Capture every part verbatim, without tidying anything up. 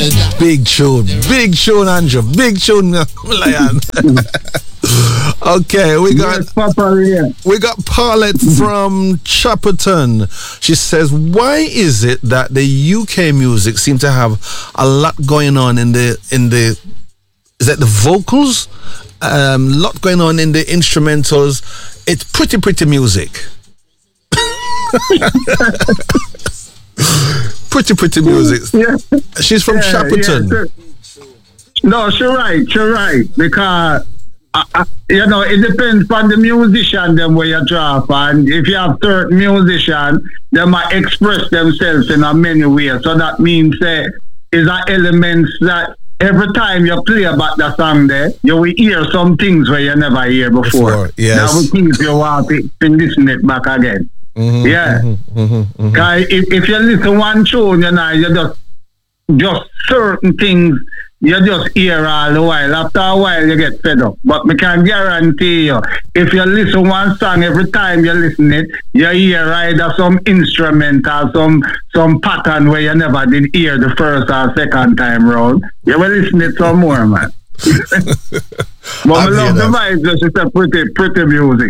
Big tune, big tune, Andrew, big tune, Lion. Okay, we got yes, Papa, yeah. we got Paulette from Chapperton. She says, "Why is it that the U K music seem to have a lot going on in the in the is that the vocals, um, lot going on in the instrumentals? It's pretty pretty music." Pretty pretty music. Yeah. She's from yeah, Chapperton. Yeah, no, she's right. She's right because uh, uh, you know it depends on the musician them where you drop, and if you have certain musician, they might express themselves in a many ways. So that means uh, is a elements that every time you play about the song there, you will hear some things where you never hear before. before yes. Now we think you want to listen it back again. Mm-hmm, yeah, mm-hmm, mm-hmm, mm-hmm. If, if you listen one tune, you know, you just just certain things you just hear all the while. After a while, you get fed up. But we can guarantee you, if you listen one song every time you listen it, you hear either some instrument or some some pattern where you never did hear the first or second time round. You will listen it some more, man. But I love the vibes, just it's a pretty, pretty music.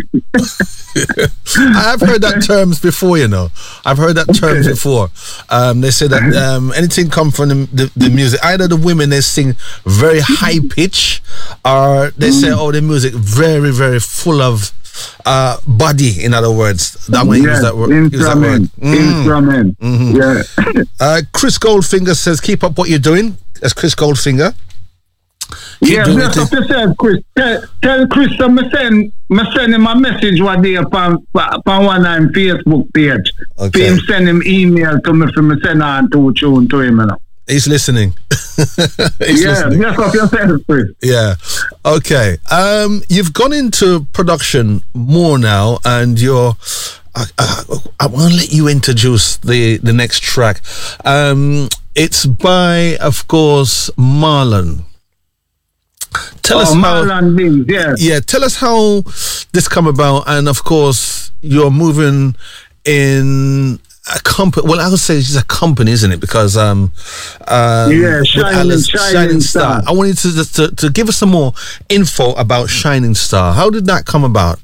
I've heard that terms before, you know. I've heard that terms before. Um, they say that um, anything come from the, the, the music, either the women they sing very high pitch, or they say, oh, the music very, very full of uh, body. In other words, that one yes, use that word. Instrument, mm. instrument. Mm-hmm. Yeah. uh, Chris Goldfinger says, "Keep up what you're doing." That's Chris Goldfinger. Keep yeah, that's what you said, Chris. Tell, tell Chris that me send, me send him a message one day upon, upon one on Facebook page. Okay. For him send him email to me for me send on two tune to him. You know. He's listening. He's yeah, listening. that's what you said, Chris. Yeah. Okay. Um, you've gone into production more now, and you're. I, I, I want to let you introduce the the next track. Um, it's by, of course, Marlon. Tell oh, us how, Beans, yes. yeah. Tell us how this come about, and of course you're moving in a company. Well, I would say it's a company, isn't it? Because um, um yeah, Shining, Alice, Shining, Shining Star. Star. I wanted to, to to give us some more info about Shining Star. How did that come about?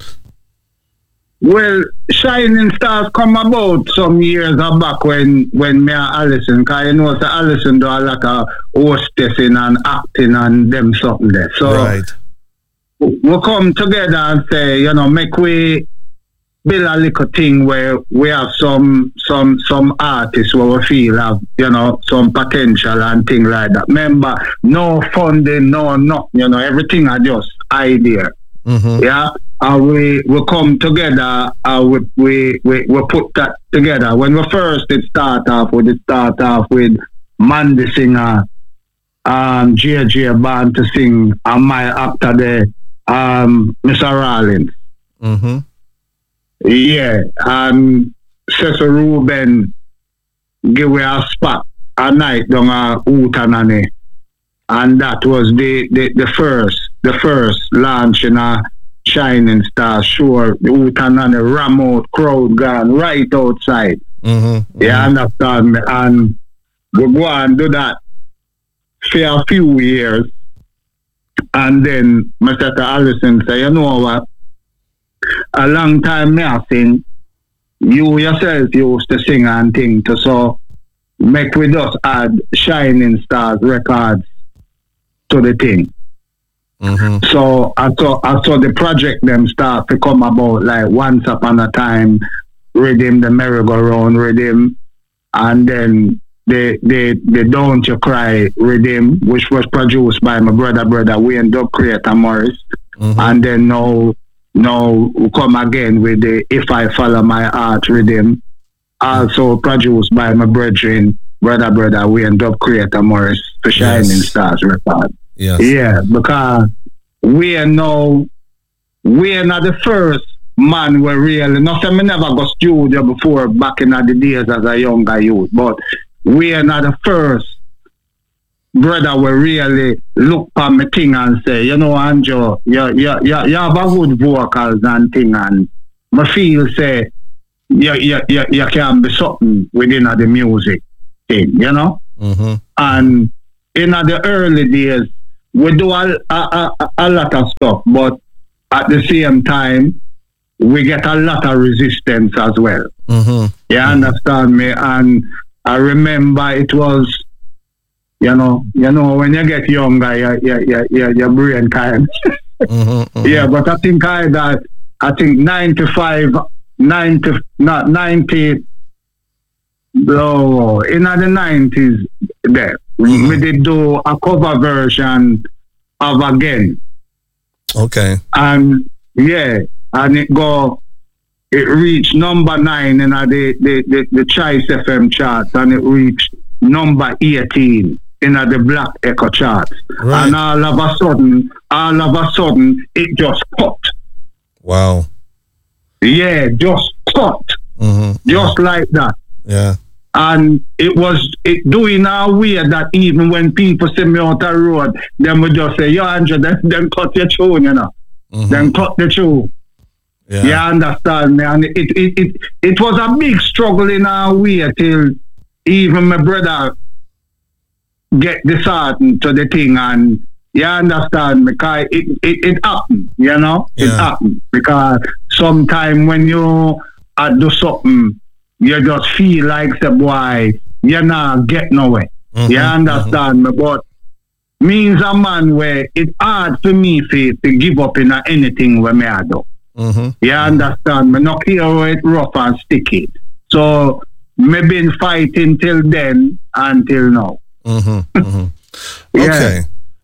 Well, Shining Stars come about some years back when when me and Allison, because you know, so Allison do a lot of hostessing and acting and them something there. So right. we come together and say, you know, make we build a little thing where we have some some some artists where we feel have, you know, some potential and things like that. Remember, no funding, no nothing, you know, everything are just idea. Mm-hmm. Yeah. And we, we come together and we, we, we, we put that together. When we first did start off, we did start off with Mandy Singer, um, J J Band to sing, and my after the um, Mister Rollins. Mm-hmm. Yeah, and Cecil Ruben give me a spot a night down a Utanani. And that was the, the, the first the first launch in a Shining Star, sure, the Utanani ram out, crowd gone right outside. Mm-hmm, mm-hmm. Yeah, understand me? And we go and do that for a few years. And then Mister Allison say, you know what? A long time me I sing, you yourself used to sing and thing to so make we just add Shining Stars records to the thing. Mm-hmm. So I saw I saw the project them start to come about like Once Upon a Time, Rhythm the Merry-Go-Round Rhythm, and then the the the Don't You Cry Rhythm, which was produced by my brother brother Wayne Dub Creator Morris, mm-hmm. and then now now we come again with the If I Follow My Heart Rhythm, also produced by my brethren brother brother Wayne Dub Creator Morris for Shining yes. Stars record. Yes. Yeah, because we are now, we are not the first man we really, not that we never go studio before back in the days as a younger youth, but we are not the first brother we really look at me thing and say, you know, Andrew, you, you, you, you have a good vocals and thing, and I feel say, you, you, you, you can be something within the music thing, you know? Mm-hmm. And in the early days, we do a, a, a, a lot of stuff, but at the same time, we get a lot of resistance as well. Mm-hmm. You mm-hmm. understand me? And I remember it was, you know, you know, when you get younger, your your your, your, your brain kind. mm-hmm, mm-hmm. Yeah, but I think I that I think ninety-five, ninety, not ninety. No, in the nineties, there mm-hmm. we did do a cover version of Again. Okay. And yeah, and it go, it reached number nine in the the the, the Choice F M charts, and it reached number eighteen in the Black Echo charts. Right. And all of a sudden, all of a sudden, it just cut. Wow. Yeah, just cut. Mm-hmm. Just mm-hmm. like that. Yeah. And it was it doing a way that even when people see me out the road, them would just say, yo, Andrew, then, then cut your tune, you know. Mm-hmm. Then cut the tune. Yeah. You understand me? And it, it, it, it was a big struggle in our way till even my brother get disheartened to the thing, and you understand me? Because it, it, it happened, you know? Yeah. It happened. Because sometimes when you uh, do something, you just feel like, say, boy, you're not get nowhere. Mm-hmm, you understand mm-hmm. me? But means a man where it's hard for me to, to give up in anything where me I do. Mm-hmm. You understand me? Not care how it rough and sticky. So me been fighting till then until now. Mm-hmm, mm-hmm. Yeah. Okay.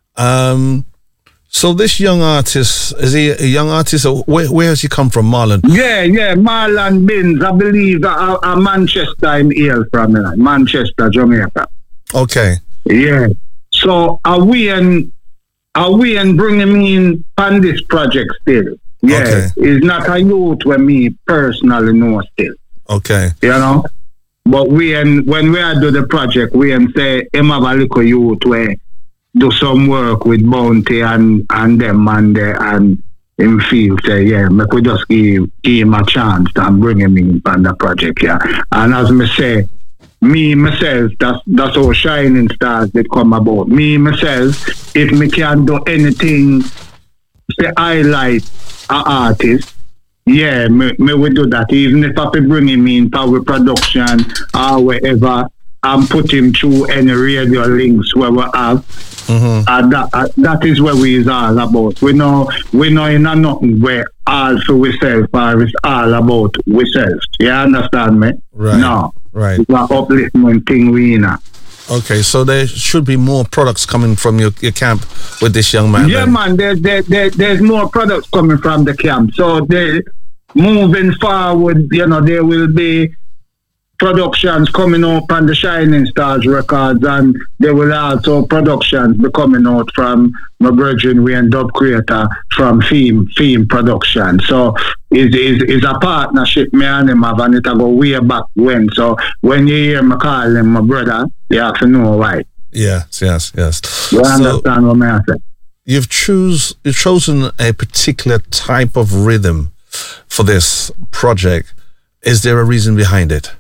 Um, so this young artist, is he a young artist? Or where, where has he come from, Marlon? Yeah, yeah, Marlon Binns, I believe, a, a Manchester in hail from uh, Manchester, Jamaica. Okay. Yeah. So are we and are we and bringing me in on this project still? Yeah. Okay. It's not a youth with me personally know still. Okay. You know? But we and when we do the project, we and say, him have a little youth where do some work with Bounty and, and them and there, and him feel say, yeah, make we just give, give him a chance and bring him in on the project, yeah. And as me say, me myself, that's that's how Shining Stars did come about. Me myself, if me can do anything to highlight an artist, yeah, me, me will do that. Even if I bring him in power production or wherever, and put him through any radio links where we have. Mm-hmm. Uh, that uh, that is what we is all about. We know we know in a nothing where all for ourselves, or it's all about ourselves. You understand me? Right. No. Right. It's an upliftment thing we know. Okay, so there should be more products coming from your, your camp with this young man. Yeah, then. man. There, there, there, there's more products coming from the camp. So they moving forward. You know, there will be productions coming up on the Shining Stars records, and there will also productions be coming out from my brethren, we and Dub Creator from Theme Theme Production. So it's, it's, it's a partnership me and him have, and it go way back when. So when you hear me call him my brother, you have to know why. Yes, yes, yes. You so understand what I say? You've choose you've chosen a particular type of rhythm for this project. Is there a reason behind it?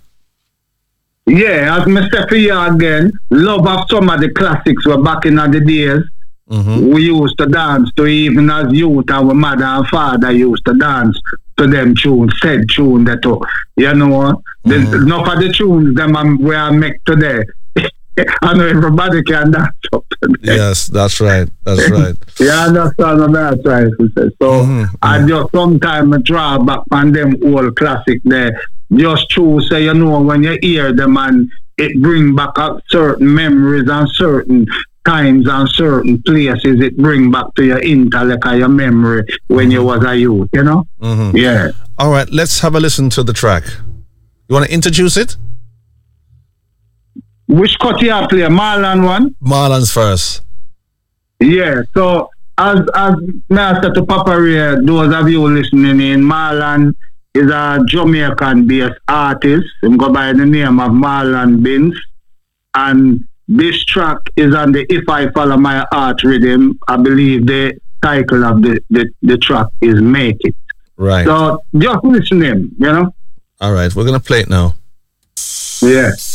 Yeah, as me say for you again, love of some of the classics were back in the days. Mm-hmm. We used to dance to, even as youth, our mother and father used to dance to them tunes, said tune that too. You know, there's mm-hmm. enough of the tunes them um, we are make today. I know everybody can dance up to them. Yes, that's right. That's right. You understand what I'm trying to say? So mm-hmm. I just sometimes draw back on them old classic there. Just true, say, you know, when you hear them and it bring back up certain memories and certain times and certain places, it bring back to your intellect and your memory when mm-hmm. you was a youth, you know? Mm-hmm. Yeah. All right, let's have a listen to the track. You want to introduce it? Which cut you play? Marlon one? Marlon's first. Yeah, so as as Master to Papa Ray, those of you listening in, Marlon is a Jamaican-based artist. He go by the name of Marlon Binns. And this track is on the If I Follow My Heart rhythm. I believe the title of the, the, the track is Make It. Right. So just listen to him, you know? All right, we're going to play it now. Yeah.